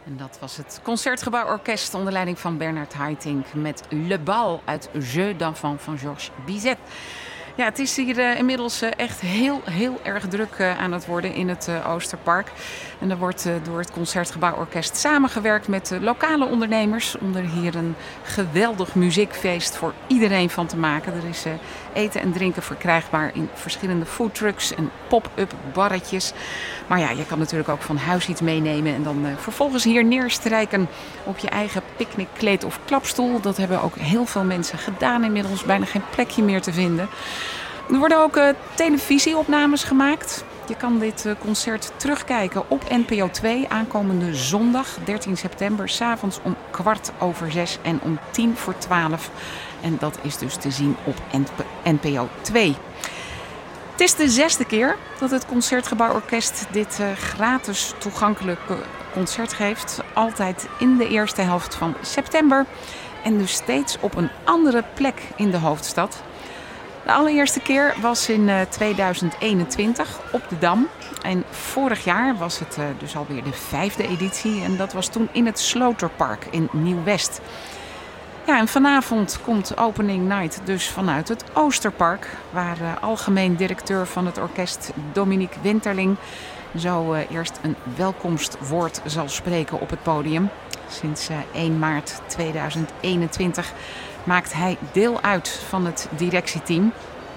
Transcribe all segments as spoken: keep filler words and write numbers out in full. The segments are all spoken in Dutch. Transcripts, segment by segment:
En dat was het Concertgebouworkest onder leiding van Bernard Haitink met Le Bal uit Jeux d'Enfants van Georges Bizet. Ja, het is hier uh, inmiddels uh, echt heel, heel erg druk uh, aan het worden in het uh, Oosterpark. En er wordt uh, door het Concertgebouworkest samengewerkt met uh, lokale ondernemers om er hier een geweldig muziekfeest voor iedereen van te maken. Er is uh, eten en drinken verkrijgbaar in verschillende foodtrucks en pop-up barretjes. Maar ja, je kan natuurlijk ook van huis iets meenemen en dan uh, vervolgens hier neerstrijken op je eigen picknickkleed of klapstoel. Dat hebben ook heel veel mensen gedaan inmiddels. Bijna geen plekje meer te vinden. Er worden ook uh, televisieopnames gemaakt. Je kan dit uh, concert terugkijken op N P O twee aankomende zondag dertien september. 's Avonds om kwart over zes en om tien voor twaalf. En dat is dus te zien op N P O twee. Het is de zesde keer dat het Concertgebouworkest dit uh, gratis toegankelijke concert geeft. Altijd in de eerste helft van september. En dus steeds op een andere plek in de hoofdstad. De allereerste keer was in uh, tweeduizend eenentwintig op de Dam. En vorig jaar was het uh, dus alweer de vijfde editie. En dat was toen in het Sloterpark in Nieuw-West. Ja, en vanavond komt Opening Night dus vanuit het Oosterpark. Waar uh, algemeen directeur van het orkest Dominique Winterling zo uh, eerst een welkomstwoord zal spreken op het podium. Sinds uh, één maart tweeduizend eenentwintig maakt hij deel uit van het directieteam.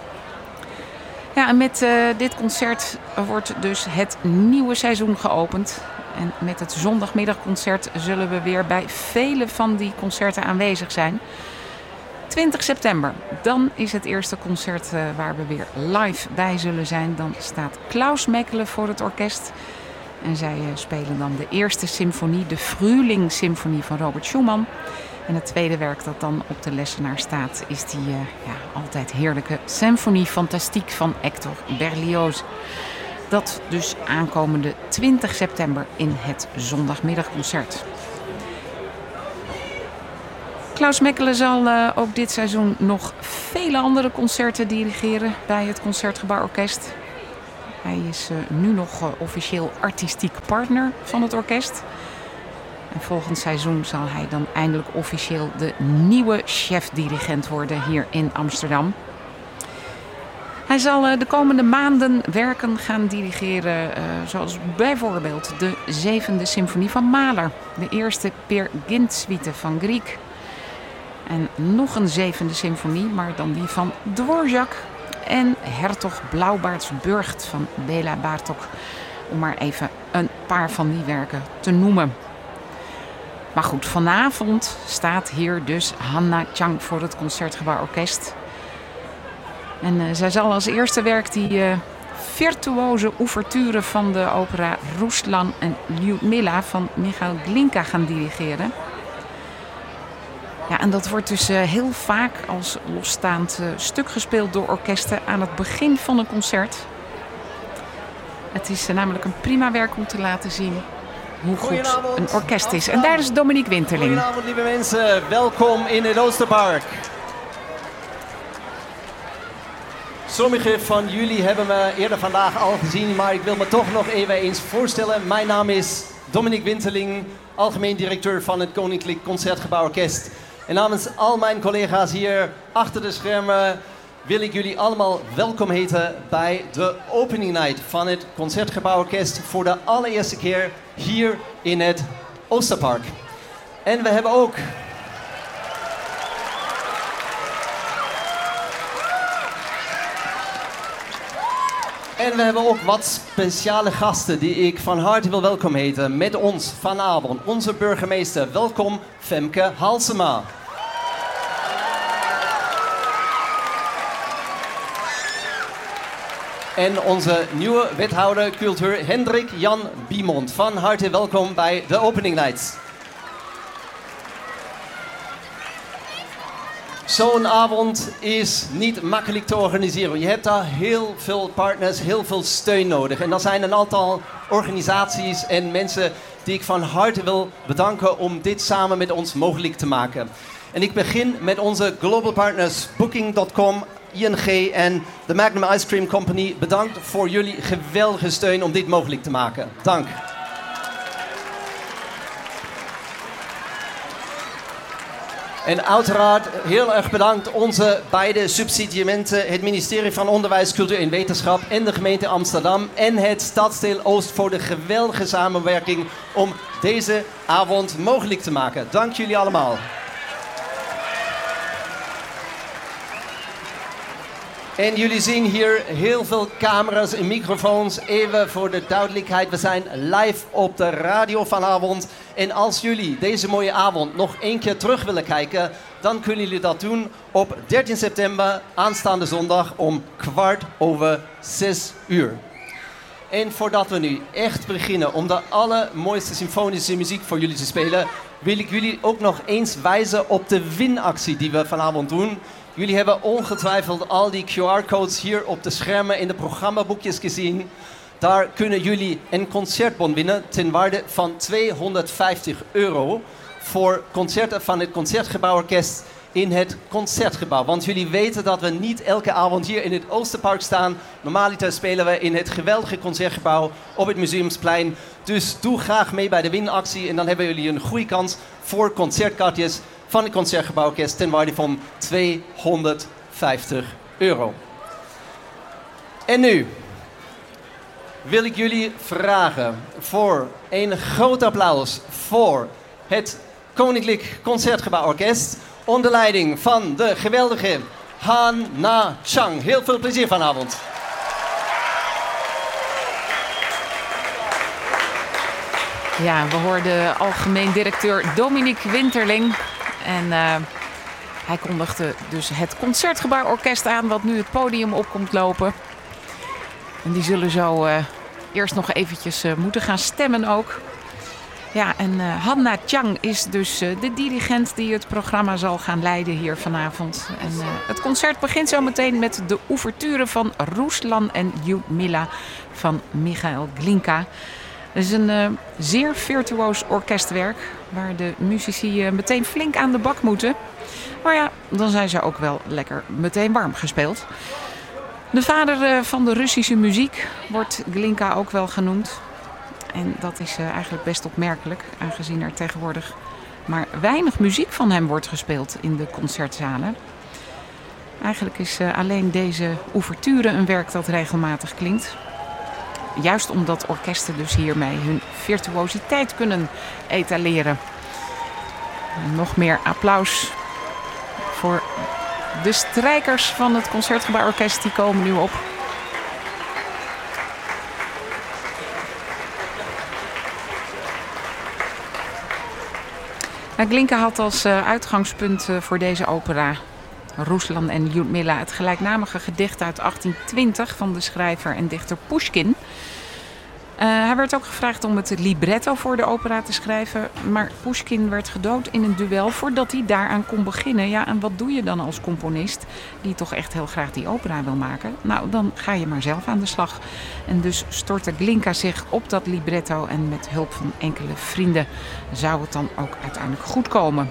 Ja, en met uh, dit concert wordt dus het nieuwe seizoen geopend. En met het zondagmiddagconcert zullen we weer bij vele van die concerten aanwezig zijn. twintig september, dan is het eerste concert uh, waar we weer live bij zullen zijn. Dan staat Klaus Mekele voor het orkest. En zij uh, spelen dan de eerste symfonie, de Frühling-symfonie van Robert Schumann. En het tweede werk dat dan op de lessenaar staat is die uh, ja, altijd heerlijke Symphonie Fantastique van Hector Berlioz. Dat dus aankomende twintig september in het zondagmiddagconcert. Klaus Mekele zal uh, ook dit seizoen nog vele andere concerten dirigeren bij het Concertgebouworkest. Hij is uh, nu nog uh, officieel artistiek partner van het orkest. En volgend seizoen zal hij dan eindelijk officieel de nieuwe chef-dirigent worden hier in Amsterdam. Hij zal de komende maanden werken gaan dirigeren, uh, zoals bijvoorbeeld de zevende symfonie van Mahler, de eerste Peer Gynt suite van Grieg en nog een zevende symfonie, maar dan die van Dvorak en Hertog Blauwbaards Burgt van Béla Bartók, om maar even een paar van die werken te noemen. Maar goed, vanavond staat hier dus Hanna Chang voor het Concertgebouworkest. En uh, zij zal als eerste werk die uh, virtuoze ouverture van de opera Ruslan en Lyudmila van Michail Glinka gaan dirigeren. Ja, en dat wordt dus uh, heel vaak als losstaand uh, stuk gespeeld door orkesten aan het begin van een concert. Het is uh, namelijk een prima werk om te laten zien hoe goed een orkest is. En daar is Dominique Winterling. Goedenavond, lieve mensen. Welkom in het Oosterpark. Sommigen van jullie hebben me eerder vandaag al gezien, maar ik wil me toch nog even eens voorstellen. Mijn naam is Dominique Winterling, algemeen directeur van het Koninklijk Concertgebouworkest. En namens al mijn collega's hier achter de schermen wil ik jullie allemaal welkom heten bij de opening night van het Concertgebouworkest voor de allereerste keer hier in het Oosterpark. En we hebben ook En we hebben ook wat speciale gasten die ik van harte wil welkom heten. Met ons vanavond onze burgemeester. Welkom Femke Halsema. En onze nieuwe wethouder cultuur Hendrik Jan Biemond. Van harte welkom bij de Opening Nights. Zo'n avond is niet makkelijk te organiseren. Je hebt daar heel veel partners, heel veel steun nodig. En er zijn een aantal organisaties en mensen die ik van harte wil bedanken om dit samen met ons mogelijk te maken. En ik begin met onze global partners Booking punt com, I N G en de Magnum Ice Cream Company. Bedankt voor jullie geweldige steun om dit mogelijk te maken. Dank. En uiteraard heel erg bedankt onze beide subsidiëmenten, het ministerie van Onderwijs, Cultuur en Wetenschap en de gemeente Amsterdam en het Stadsdeel Oost voor de geweldige samenwerking om deze avond mogelijk te maken. Dank jullie allemaal. En jullie zien hier heel veel camera's en microfoons. Even voor de duidelijkheid, we zijn live op de radio vanavond. En als jullie deze mooie avond nog één keer terug willen kijken, dan kunnen jullie dat doen op dertien september, aanstaande zondag om kwart over zes uur. En voordat we nu echt beginnen om de allermooiste symfonische muziek voor jullie te spelen, wil ik jullie ook nog eens wijzen op de winactie die we vanavond doen. Jullie hebben ongetwijfeld al die Q R-codes hier op de schermen in de programmaboekjes gezien. Daar kunnen jullie een concertbon winnen ten waarde van tweehonderdvijftig euro voor concerten van het Concertgebouworkest in het Concertgebouw. Want jullie weten dat we niet elke avond hier in het Oosterpark staan. Normaliter spelen we in het geweldige Concertgebouw op het Museumsplein. Dus doe graag mee bij de winactie en dan hebben jullie een goede kans voor concertkaartjes van het Concertgebouworkest ten waarde van tweehonderdvijftig euro. En nu wil ik jullie vragen voor een groot applaus voor het Koninklijk Concertgebouworkest onder leiding van de geweldige Han Na Chang. Heel veel plezier vanavond. Ja, we hoorden algemeen directeur Dominique Winterling. En uh, hij kondigde dus het Concertgebouworkest aan wat nu het podium op komt lopen. En die zullen zo uh, eerst nog eventjes uh, moeten gaan stemmen ook. Ja, en uh, Han Na Chang is dus uh, de dirigent die het programma zal gaan leiden hier vanavond. En uh, het concert begint zo meteen met de ouverture van Ruslan en Ljudmila van Michael Glinka. Het is een uh, zeer virtuoos orkestwerk waar de muzici uh, meteen flink aan de bak moeten. Maar ja, dan zijn ze ook wel lekker meteen warm gespeeld. De vader uh, van de Russische muziek wordt Glinka ook wel genoemd. En dat is uh, eigenlijk best opmerkelijk, aangezien er tegenwoordig maar weinig muziek van hem wordt gespeeld in de concertzalen. Eigenlijk is uh, alleen deze ouverture een werk dat regelmatig klinkt. Juist omdat orkesten dus hiermee hun virtuositeit kunnen etaleren. En nog meer applaus voor de strijkers van het Concertgebouworkest. Die komen nu op. Nou, Glinka had als uh, uitgangspunt uh, voor deze opera Ruslan en Ljudmila het gelijknamige gedicht uit achttien twintig van de schrijver en dichter Pushkin. Uh, hij werd ook gevraagd om het libretto voor de opera te schrijven, maar Pushkin werd gedood in een duel voordat hij daaraan kon beginnen. Ja, en wat doe je dan als componist die toch echt heel graag die opera wil maken? Nou, dan ga je maar zelf aan de slag. En dus stortte Glinka zich op dat libretto en met hulp van enkele vrienden zou het dan ook uiteindelijk goed komen.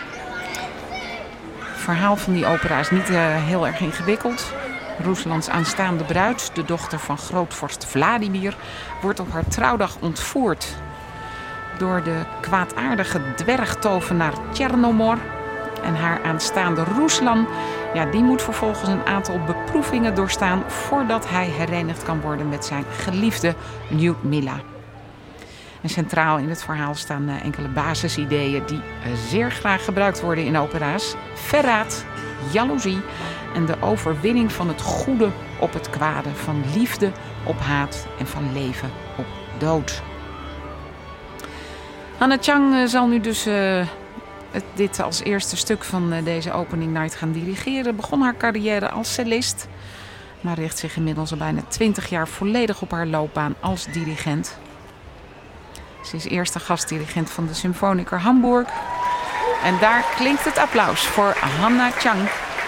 Het verhaal van die opera is niet uh, heel erg ingewikkeld. Ruslands aanstaande bruid, de dochter van grootvorst Vladimir, wordt op haar trouwdag ontvoerd door de kwaadaardige dwergtovenaar Tjernomor. En haar aanstaande Ruslan, ja, die moet vervolgens een aantal beproevingen doorstaan voordat hij herenigd kan worden met zijn geliefde Ljudmila. En centraal in het verhaal staan uh, enkele basisideeën die uh, zeer graag gebruikt worden in opera's. Verraad, jaloezie en de overwinning van het goede op het kwade, van liefde op haat en van leven op dood. Han Na Chang uh, zal nu dus uh, het, dit als eerste stuk van uh, deze opening night gaan dirigeren. Begon haar carrière als cellist, maar richt zich inmiddels al bijna twintig jaar volledig op haar loopbaan als dirigent. Ze is eerste gastdirigent van de Symfoniker Hamburg. En daar klinkt het applaus voor Han Na Chang.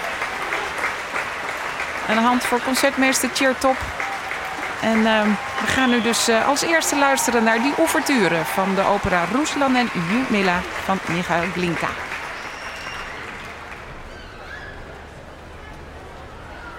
Een hand voor concertmeester Chertop. En uh, we gaan nu dus uh, als eerste luisteren naar die ouverture van de opera Ruslan en Ljudmila van Michael Glinka.